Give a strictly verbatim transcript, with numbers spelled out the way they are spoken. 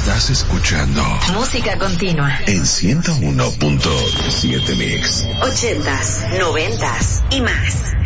Estás escuchando Música Continua en ciento uno punto siete Mix. Ochentas, noventas y más.